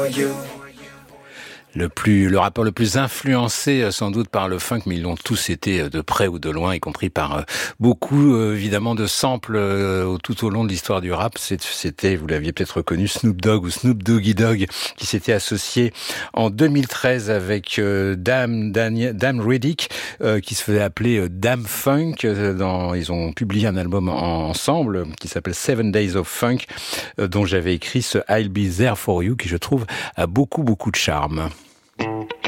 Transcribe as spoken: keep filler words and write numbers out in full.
Le plus, le rappeur le plus influencé sans doute par le funk, mais ils l'ont tous été de près ou de loin, y compris par beaucoup évidemment de samples tout au long de l'histoire du rap. C'était, vous l'aviez peut-être reconnu, Snoop Dogg ou Snoop Doggy Dogg, qui s'était associé en deux mille treize avec Dame, Dame Riddick, qui se faisait appeler Dame Funk. Dans, ils ont publié un album ensemble qui s'appelle Seven Days of Funk, dont j'avais écrit ce I'll Be There For You, qui je trouve a beaucoup beaucoup de charme.